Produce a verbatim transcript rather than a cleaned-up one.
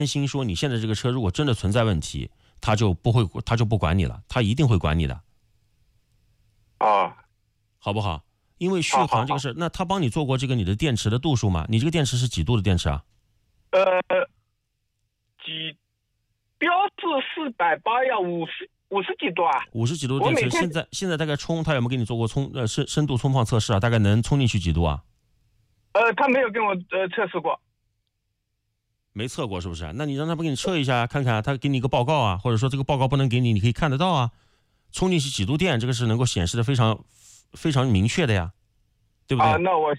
担心说你现在这个车如果真的存在问题，他就不会，他就不管你了，他一定会管你的。 哦， 好不好？因为续好好航这个事，那他帮你做过这个你的电池的度数吗？你这个电池是几度的电池啊？ 呃，几标志四百八呀，五十五十几度啊？ 五十几度的电池， 我每天现在现在大概充，他有没有给你做过充呃深深度充放测试啊？大概能充进去几度啊？ 呃，他没有跟我呃测试过。 没测过是不是？那你让他不给你测一下，看看他给你一个报告啊，或者说这个报告不能给你，你可以看得到啊。充进去几度电，这个是能够显示的非常非常明确的呀，对不对？ 啊，那我